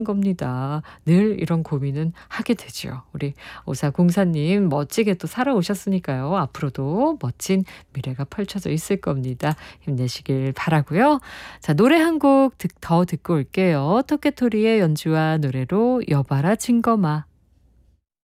겁니다. 늘 이런 고민은 하게 되죠. 우리 5404님 멋지게 또 살아오셨으니까요. 앞으로도 멋진 미래가 펼쳐져 있을 겁니다. 힘내시길 바라고요. 자, 노래 한 곡 더 듣고 올게요. 토끼토리의 연주와 노래로 여봐라 증거마.